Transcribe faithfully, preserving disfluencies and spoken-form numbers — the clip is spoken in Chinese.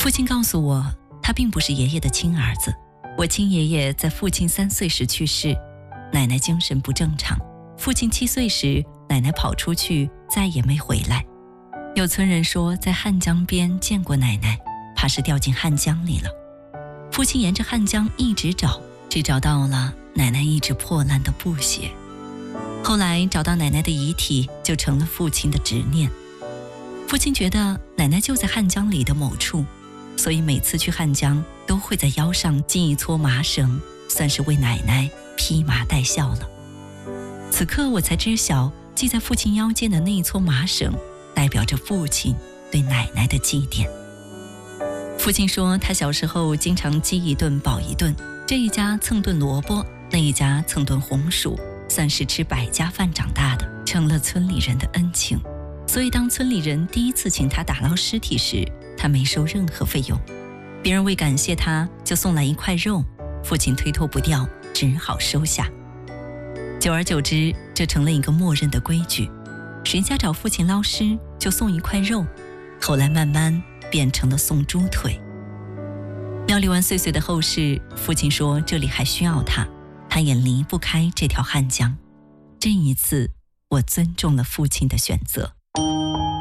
父亲告诉我，他并不是爷爷的亲儿子。我亲爷爷在父亲三岁时去世，奶奶精神不正常。父亲七岁时，奶奶跑出去，再也没回来。有村人说，在汉江边见过奶奶，怕是掉进汉江里了。父亲沿着汉江一直找，只找到了奶奶一只破烂的布鞋。后来找到奶奶的遗体，就成了父亲的执念。父亲觉得奶奶就在汉江里的某处，所以每次去汉江都会在腰上系一撮麻绳，算是为奶奶披麻戴孝了。此刻我才知晓，系在父亲腰间的那一撮麻绳，代表着父亲对奶奶的祭奠。父亲说，他小时候经常饥一顿饱一顿，这一家蹭顿萝卜，那一家蹭顿红薯，算是吃百家饭长大的，成了村里人的恩情。所以当村里人第一次请他打捞尸体时，他没收任何费用。别人为感谢他，就送来一块肉，父亲推脱不掉，只好收下。久而久之，这成了一个默认的规矩，谁家找父亲捞尸就送一块肉，后来慢慢变成了送猪腿。料理完碎碎的后事，父亲说这里还需要他，他也离不开这条汉江。这一次，我尊重了父亲的选择。